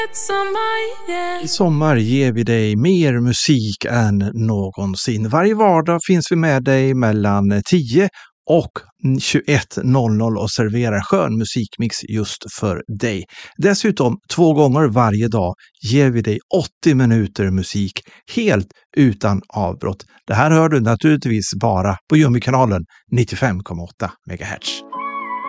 I sommar ger vi dig mer musik än någonsin. Varje vardag finns vi med dig mellan 10 och 21.00 och serverar skön musikmix just för dig. Dessutom 2 gånger varje dag ger vi dig 80 minuter musik helt utan avbrott. Det här hör du naturligtvis bara på Jummy-kanalen 95,8 MHz.